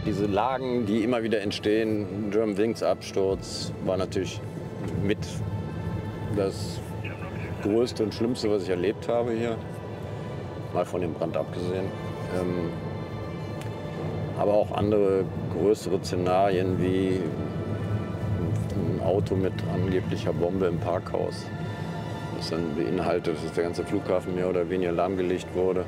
Diese Lagen, die immer wieder entstehen, Germanwings-Absturz, war natürlich mit das Größte und Schlimmste, was ich erlebt habe hier. Mal von dem Brand abgesehen. Aber auch andere größere Szenarien wie ein Auto mit angeblicher Bombe im Parkhaus. Das dann beinhaltet, dass der ganze Flughafen mehr oder weniger lahmgelegt wurde.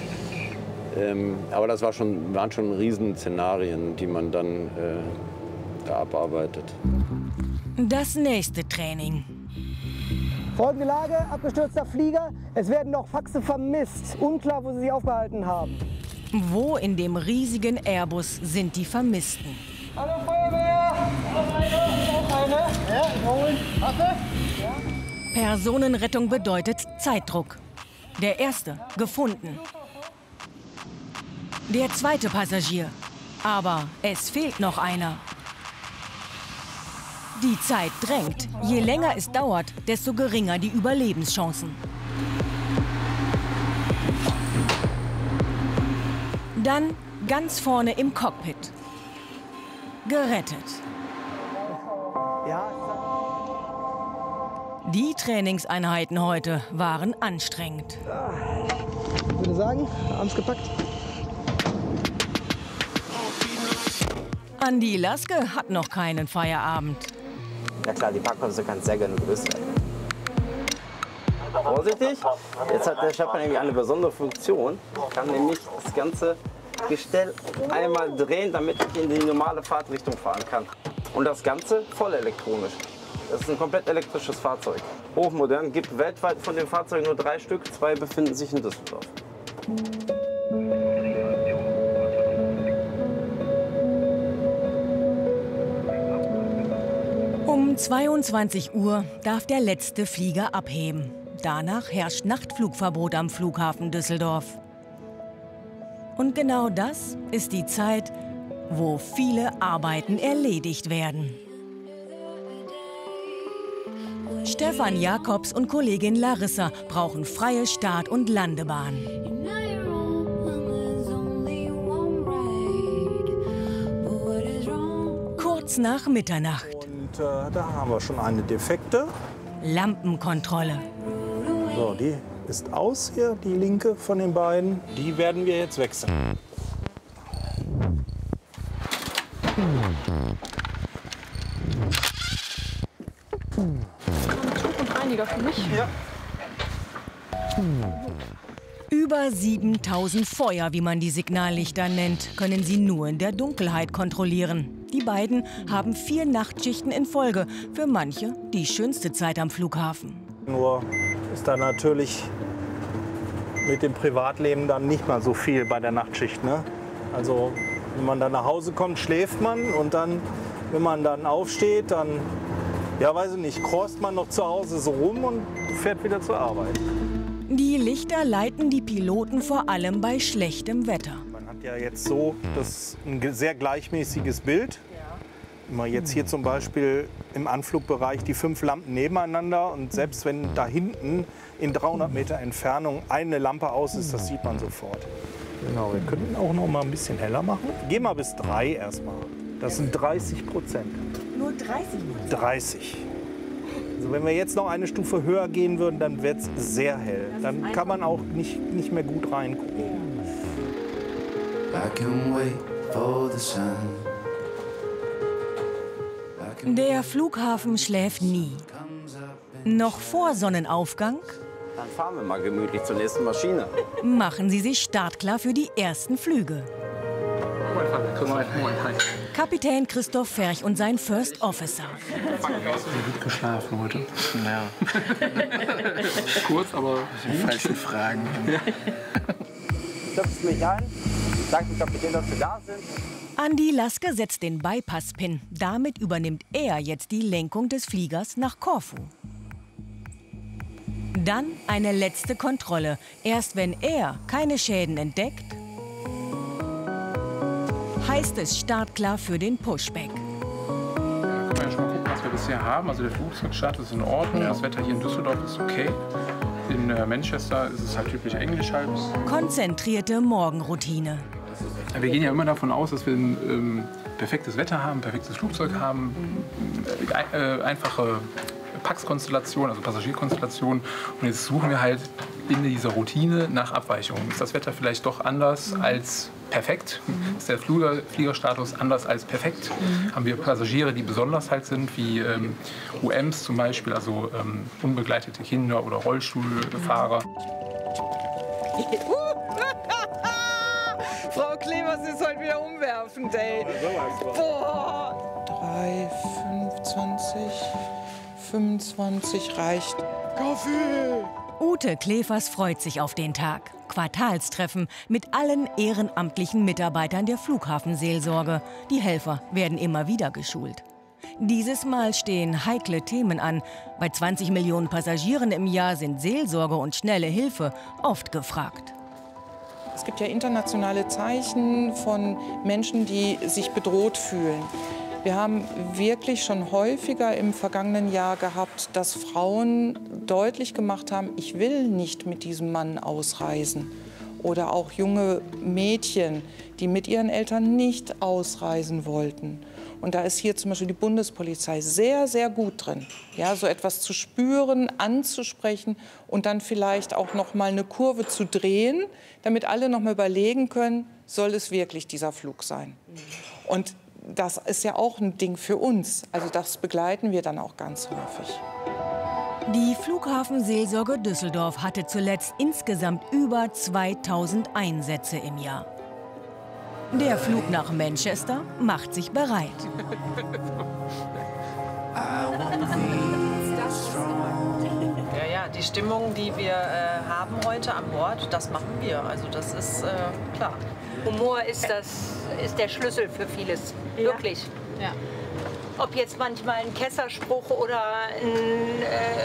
Aber das waren schon Riesenszenarien, die man dann da abarbeitet. Das nächste Training. Folgende Lage, abgestürzter Flieger. Es werden noch Faxe vermisst. Unklar, wo sie sich aufgehalten haben. Wo in dem riesigen Airbus sind die Vermissten? Hallo Feuerwehr! Noch eine. Ja, holen. Warte. Ja. Personenrettung bedeutet Zeitdruck. Der erste gefunden. Der zweite Passagier. Aber es fehlt noch einer. Die Zeit drängt. Je länger es dauert, desto geringer die Überlebenschancen. Dann ganz vorne im Cockpit. Gerettet. Die Trainingseinheiten heute waren anstrengend. Ich würde sagen, haben's gepackt. Andi Laske hat noch keinen Feierabend. Ja klar, die Packbremse kann sehr gerne gelöst werden. Vorsichtig, jetzt hat der Schlepper nämlich eine besondere Funktion. Ich kann nämlich das ganze Gestell einmal drehen, damit ich in die normale Fahrtrichtung fahren kann. Und das Ganze voll elektronisch. Das ist ein komplett elektrisches Fahrzeug. Hochmodern, gibt weltweit von den Fahrzeugen nur 3 Stück, 2 befinden sich in Düsseldorf. Um 22 Uhr darf der letzte Flieger abheben. Danach herrscht Nachtflugverbot am Flughafen Düsseldorf. Und genau das ist die Zeit, wo viele Arbeiten erledigt werden. Stefan Jakobs und Kollegin Larissa brauchen freie Start- und Landebahn. Kurz nach Mitternacht. Und da haben wir schon eine defekte. Lampenkontrolle. So, die ist aus hier, die linke von den beiden. Die werden wir jetzt wechseln. Für mich. Ja. Über 7000 Feuer, wie man die Signallichter nennt, können sie nur in der Dunkelheit kontrollieren. Die beiden haben 4 Nachtschichten in Folge. Für manche die schönste Zeit am Flughafen. Nur ist da natürlich mit dem Privatleben dann nicht mal so viel bei der Nachtschicht. Ne? Also wenn man dann nach Hause kommt, schläft man und dann, wenn man dann aufsteht, dann, ja weiß ich nicht, crost man noch zu Hause so rum und fährt wieder zur Arbeit. Die Lichter leiten die Piloten vor allem bei schlechtem Wetter. Man hat ja jetzt so ein sehr gleichmäßiges Bild. Immer jetzt hier zum Beispiel im Anflugbereich die 5 Lampen nebeneinander und selbst wenn da hinten in 300 Meter Entfernung eine Lampe aus ist, das sieht man sofort. Genau, wir könnten auch noch mal ein bisschen heller machen. Gehen wir bis 3 erstmal. Das sind 30%. Nur 30%? 30. Also wenn wir jetzt noch eine Stufe höher gehen würden, dann wird es sehr hell. Dann kann man auch nicht mehr gut reingucken. Der Flughafen schläft nie. Noch vor Sonnenaufgang Dann fahren wir mal gemütlich zur nächsten Maschine. machen sie sich startklar für die ersten Flüge. Kapitän Christoph Ferch und sein First Officer. Gut geschlafen heute. Ja. Kurz, aber die falschen Fragen. Stöpft mich ein, sagt dem Kapitän, dass wir da sind. Andi Laske setzt den Bypass-Pin. Damit übernimmt er jetzt die Lenkung des Fliegers nach Korfu. Dann eine letzte Kontrolle. Erst wenn er keine Schäden entdeckt, heißt es startklar für den Pushback. Da können wir ja schon mal gucken, was wir bisher haben. Also der Flugzeugstart ist in Ordnung, das Wetter hier in Düsseldorf ist okay. In Manchester ist es halt typisch englisch halt. Konzentrierte Morgenroutine. Wir gehen ja immer davon aus, dass wir ein perfektes Wetter haben, ein perfektes Flugzeug haben, einfache Pax-Konstellation, also Passagierkonstellation. Und jetzt suchen wir halt in dieser Routine nach Abweichungen. Ist das Wetter vielleicht doch anders als perfekt? Ist der Fliegerstatus anders als perfekt? Haben wir Passagiere, die besonders halt sind, wie UMs zum Beispiel, also unbegleitete Kinder oder Rollstuhlfahrer? Frau Klevers ist heute wieder umwerfend, ey. Boah. 3, 25 reicht. Kaffee! Ute Klevers freut sich auf den Tag. Quartalstreffen mit allen ehrenamtlichen Mitarbeitern der Flughafenseelsorge. Die Helfer werden immer wieder geschult. Dieses Mal stehen heikle Themen an. Bei 20 Millionen Passagieren im Jahr sind Seelsorge und schnelle Hilfe oft gefragt. Es gibt ja internationale Zeichen von Menschen, die sich bedroht fühlen. Wir haben wirklich schon häufiger im vergangenen Jahr gehabt, dass Frauen deutlich gemacht haben, ich will nicht mit diesem Mann ausreisen. Oder auch junge Mädchen, die mit ihren Eltern nicht ausreisen wollten. Und da ist hier zum Beispiel die Bundespolizei sehr, sehr gut drin, ja, so etwas zu spüren, anzusprechen und dann vielleicht auch noch mal eine Kurve zu drehen, damit alle noch mal überlegen können, soll es wirklich dieser Flug sein? Und das ist ja auch ein Ding für uns. Also das begleiten wir dann auch ganz häufig. Die Flughafenseelsorge Düsseldorf hatte zuletzt insgesamt über 2000 Einsätze im Jahr. Der Flug nach Manchester macht sich bereit. Ja, die Stimmung, die wir haben heute an Bord, das machen wir. Also das ist klar. Humor ist der Schlüssel für vieles, wirklich. Ja. Ob jetzt manchmal ein Kesserspruch oder ein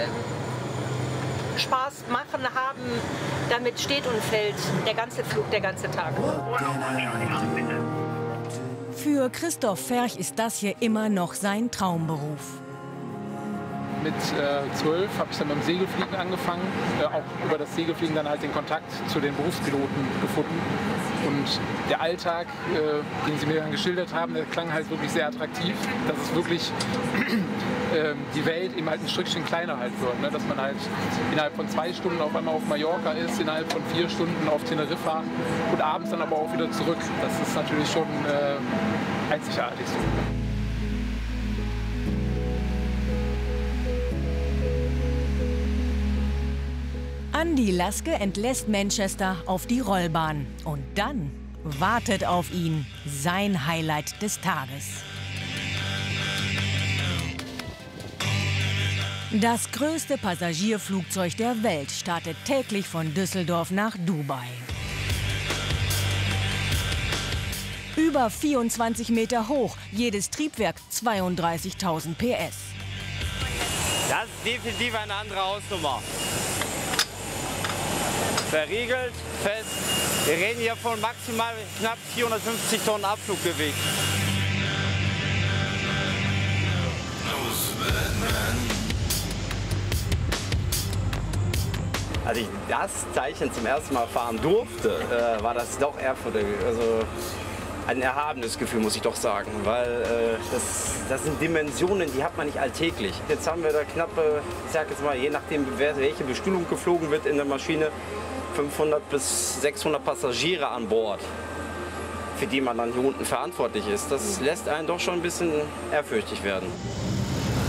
Spaß machen haben, damit steht und fällt der ganze Flug, der ganze Tag. Für Christoph Ferch ist das hier immer noch sein Traumberuf. Mit 12 habe ich dann beim Segelfliegen angefangen, auch über das Segelfliegen dann halt den Kontakt zu den Berufspiloten gefunden. Und der Alltag, den sie mir dann geschildert haben, der klang halt wirklich sehr attraktiv, dass es wirklich die Welt eben halt ein Stückchen kleiner halt wird. Ne? Dass man halt innerhalb von 2 Stunden auf einmal auf Mallorca ist, innerhalb von 4 Stunden auf Teneriffa und abends dann aber auch wieder zurück. Das ist natürlich schon einzigartig so. Andi Laske entlässt Manchester auf die Rollbahn. Und dann wartet auf ihn sein Highlight des Tages. Das größte Passagierflugzeug der Welt startet täglich von Düsseldorf nach Dubai. Über 24 Meter hoch, jedes Triebwerk 32.000 PS. Das ist definitiv eine andere Hausnummer. Verriegelt, fest. Wir reden hier von maximal knapp 450 Tonnen Abfluggewicht. Als ich das Teilchen zum ersten Mal fahren durfte, war das doch ehrfurchtig. Also ein erhabenes Gefühl, muss ich doch sagen, weil das sind Dimensionen, die hat man nicht alltäglich. Jetzt haben wir da knappe, ich sag jetzt mal, je nachdem, welche Bestuhlung geflogen wird in der Maschine, 500 bis 600 Passagiere an Bord, für die man dann hier unten verantwortlich ist. Das lässt einen doch schon ein bisschen ehrfürchtig werden.